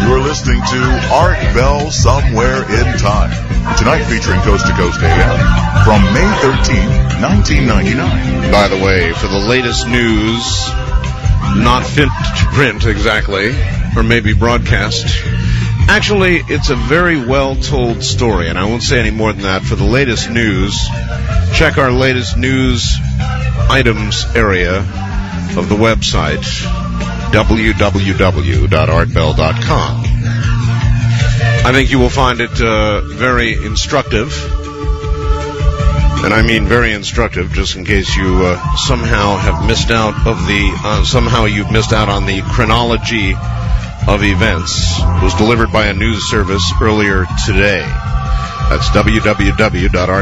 You're listening to Art Bell Somewhere in Time. Tonight featuring Coast to Coast AM from May 13, 1999. By the way, for the latest news, not fit to print exactly, or maybe broadcast. Actually, it's a very well-told story, and I won't say any more than that. For the latest news, check our latest news items area of the website, www.artbell.com. I think you will find it very instructive, and I mean very instructive, just in case you somehow have missed out of the somehow you've missed out on the chronology of events. It was delivered by a news service earlier today. That's www.artbell.com.